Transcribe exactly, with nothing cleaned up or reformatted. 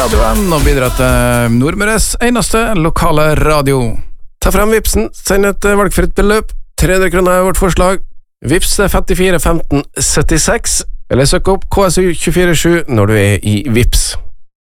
Radioen og bidra til Nordmøres eneste lokale radio. Ta frem Vipsen, send et valgfritt beløp. tre hundre kroner er vårt forslag. Vips er femtifire femten syttiseks, eller søk opp K S U to fire sju når du er i Vips.